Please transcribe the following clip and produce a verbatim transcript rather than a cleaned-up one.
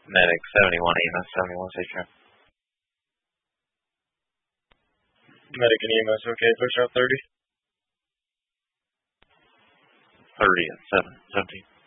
Medic seventy-one, E M S seventy-one, safe trip. Medic and E M S, okay, push out thirty. thirty at seven, seventeen.